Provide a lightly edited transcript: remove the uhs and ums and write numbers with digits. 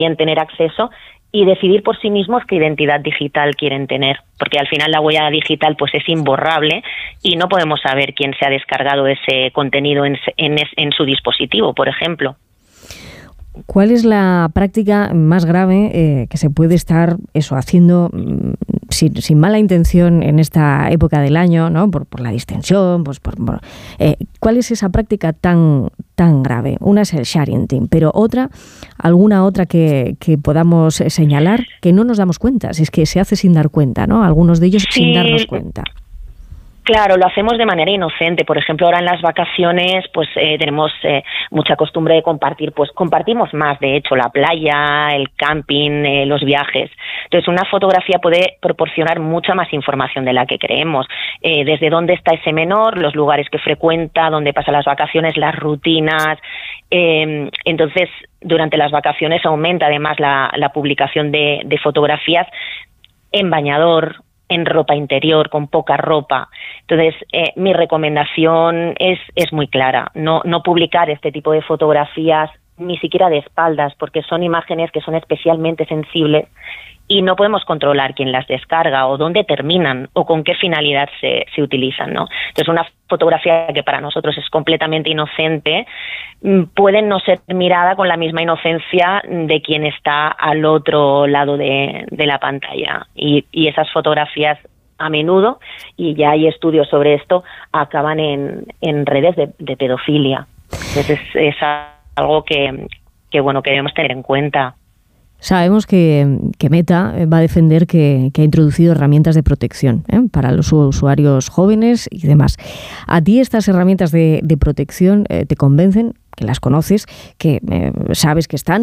tener acceso y decidir por sí mismos qué identidad digital quieren tener, porque al final la huella digital pues es imborrable y no podemos saber quién se ha descargado ese contenido en su dispositivo, por ejemplo. ¿Cuál es la práctica más grave que se puede estar haciendo sin mala intención en esta época del año, ¿no? Por la distensión, ¿cuál es esa práctica tan grave? Una es el sharing, pero alguna otra que podamos señalar que no nos damos cuenta, si es que se hace sin dar cuenta, ¿no? Algunos de ellos sin darnos cuenta. Claro, lo hacemos de manera inocente. Por ejemplo, ahora en las vacaciones pues tenemos mucha costumbre de compartir, pues compartimos más, de hecho, la playa, el camping, los viajes. Entonces, una fotografía puede proporcionar mucha más información de la que creemos. Desde dónde está ese menor, los lugares que frecuenta, dónde pasa las vacaciones, las rutinas. Entonces, durante las vacaciones aumenta además la publicación de fotografías en bañador, en ropa interior, con poca ropa. Entonces, mi recomendación es muy clara. No publicar este tipo de fotografías ni siquiera de espaldas, porque son imágenes que son especialmente sensibles y no podemos controlar quién las descarga o dónde terminan o con qué finalidad se utilizan, ¿no? Entonces, una fotografía que para nosotros es completamente inocente puede no ser mirada con la misma inocencia de quien está al otro lado de la pantalla. Y esas fotografías a menudo, y ya hay estudios sobre esto, acaban en redes de pedofilia. Entonces es algo que debemos tener en cuenta. Sabemos que Meta va a defender que ha introducido herramientas de protección para los usuarios jóvenes y demás. ¿A ti estas herramientas de protección te convencen, que las conoces, que sabes que están?